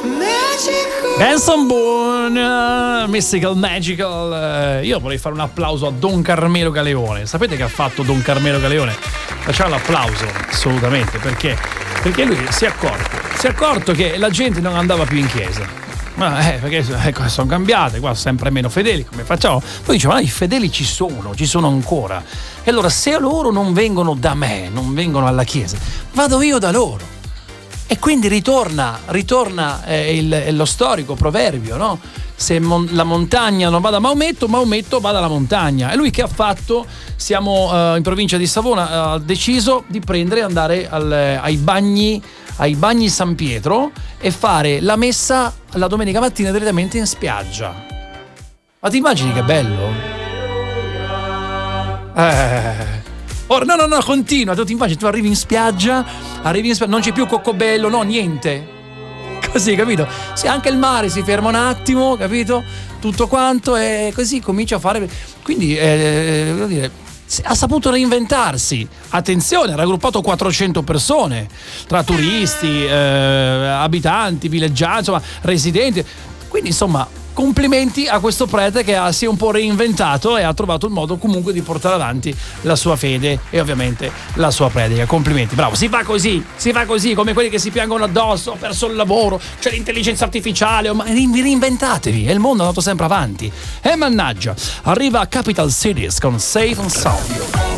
Benson Boone, Mystical Magical. Io vorrei fare un applauso a Don Carmelo Galeone. Sapete che ha fatto Don Carmelo Galeone? Facciamo l'applauso, assolutamente, perché lui si è accorto che la gente non andava più in chiesa. Perché sono cambiate, qua sempre meno fedeli, come facciamo? Poi diceva, ma i fedeli ci sono ancora. E allora se loro non vengono da me, non vengono alla chiesa, vado io da loro. E quindi ritorna lo storico proverbio, no? Se la montagna non va da Maometto, Maometto va dalla montagna. E lui che ha fatto? Siamo in provincia di Savona, ha deciso di andare ai bagni San Pietro e fare la messa la domenica mattina direttamente in spiaggia. Ma ti immagini che bello? No, continua. Tu ti immagini, tu arrivi in spiaggia, non c'è più coccobello, no, niente. Così, capito? Anche il mare si ferma un attimo, capito? Tutto quanto, e così comincia a fare. Quindi, voglio dire, ha saputo reinventarsi. Attenzione, ha raggruppato 400 persone, tra turisti, abitanti, villeggianti, insomma, residenti. Quindi, insomma, complimenti a questo prete che si è un po' reinventato e ha trovato il modo comunque di portare avanti la sua fede e ovviamente la sua predica. Complimenti, bravo. Si fa così come quelli che si piangono addosso, ho perso il lavoro, c'è l'intelligenza artificiale, ma reinventatevi, e il mondo è andato sempre avanti. E mannaggia, arriva Capital Cities con Safe and Sound.